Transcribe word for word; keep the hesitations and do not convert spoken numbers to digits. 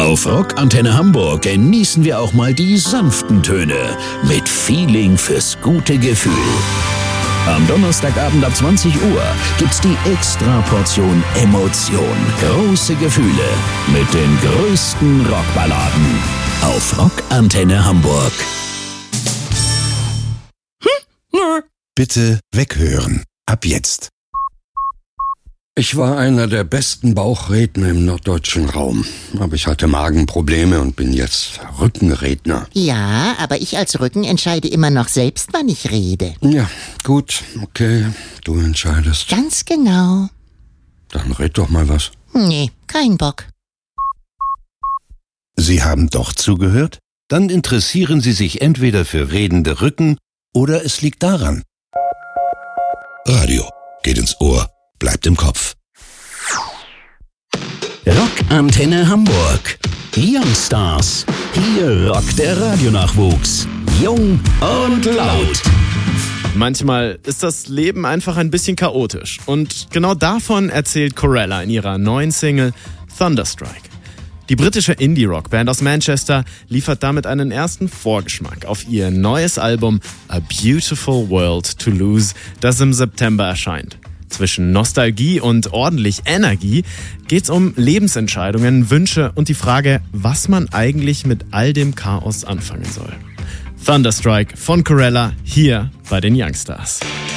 Auf Rockantenne Hamburg genießen wir auch mal die sanften Töne mit Feeling fürs gute Gefühl. Am Donnerstagabend ab zwanzig Uhr gibt's die Extra-Portion Emotion. Große Gefühle mit den größten Rockballaden auf Rockantenne Hamburg. Bitte weghören. Ab jetzt. Ich war einer der besten Bauchredner im norddeutschen Raum. Aber ich hatte Magenprobleme und bin jetzt Rückenredner. Ja, aber ich als Rücken entscheide immer noch selbst, wann ich rede. Ja, gut, okay, du entscheidest. Ganz genau. Dann red doch mal was. Nee, kein Bock. Sie haben doch zugehört? Dann interessieren Sie sich entweder für redende Rücken oder es liegt daran. Radio geht ins Ohr, bleibt im Kopf. Rockantenne Hamburg. Youngstars. Hier rockt der Radionachwuchs. Jung und laut. Manchmal ist das Leben einfach ein bisschen chaotisch. Und genau davon erzählt Corella in ihrer neuen Single Thunderstrike. Die britische Indie-Rock-Band aus Manchester liefert damit einen ersten Vorgeschmack auf ihr neues Album A Beautiful World to Lose, das im September erscheint. Zwischen Nostalgie und ordentlich Energie geht's um Lebensentscheidungen, Wünsche und die Frage, was man eigentlich mit all dem Chaos anfangen soll. Thunderstrike von Corella hier bei den Youngstars.